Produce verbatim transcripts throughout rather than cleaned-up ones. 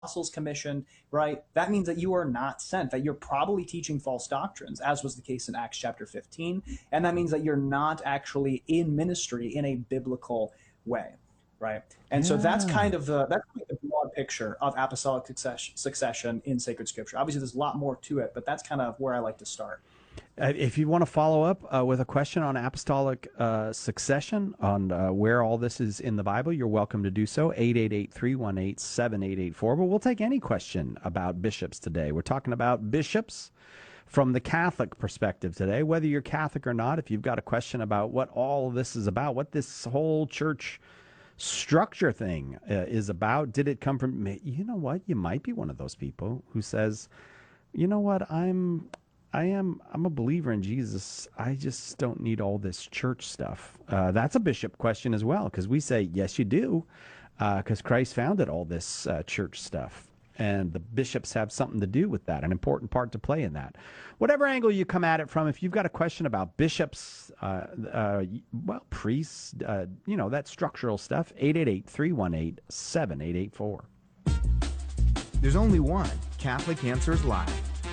apostles commissioned, right? That means that you are not sent, that you're probably teaching false doctrines, as was the case in Acts chapter fifteen. And that means that you're not actually in ministry in a biblical way, right? And yeah. so that's kind of the, that's like the broad picture of apostolic succession, succession in sacred scripture. Obviously, there's a lot more to it, but that's kind of where I like to start. Uh, if you want to follow up uh, with a question on apostolic uh, succession, on uh, where all this is in the Bible, you're welcome to do so. eight eight eight, three one eight, seven eight eight four. But we'll take any question about bishops today. We're talking about bishops from the Catholic perspective today. Whether you're Catholic or not, if you've got a question about what all of this is about, what this whole church structure thing uh, is about, did it come from, you know what, you might be one of those people who says, you know what, I'm... I am I'm a believer in Jesus. I just don't need all this church stuff. Uh, that's a bishop question as well, because we say, yes, you do, because uh, Christ founded all this uh, church stuff. And the bishops have something to do with that, an important part to play in that. Whatever angle you come at it from, if you've got a question about bishops, uh, uh, well, priests, uh, you know, that structural stuff, eight eight eight, three one eight, seven eight eight four. There's only one Catholic Answers Live.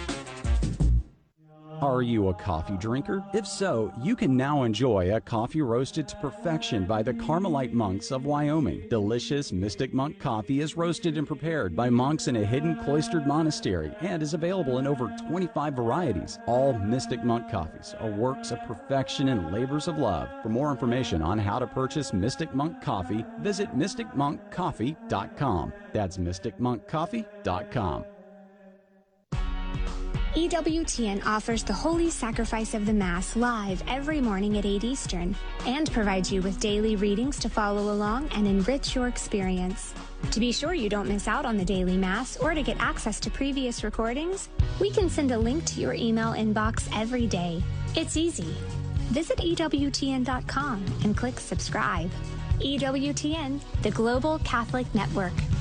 Are you a coffee drinker? If so, you can now enjoy a coffee roasted to perfection by the Carmelite monks of Wyoming. Delicious Mystic Monk coffee is roasted and prepared by monks in a hidden cloistered monastery and is available in over twenty-five varieties. All Mystic Monk coffees are works of perfection and labors of love. For more information on how to purchase Mystic Monk coffee, visit mystic monk coffee dot com. That's mystic monk coffee dot com. E W T N offers the Holy Sacrifice of the Mass live every morning at eight Eastern and provides you with daily readings to follow along and enrich your experience. To be sure you don't miss out on the daily Mass or to get access to previous recordings, we can send a link to your email inbox every day. It's easy. Visit E W T N dot com and click subscribe. E W T N, the Global Catholic Network.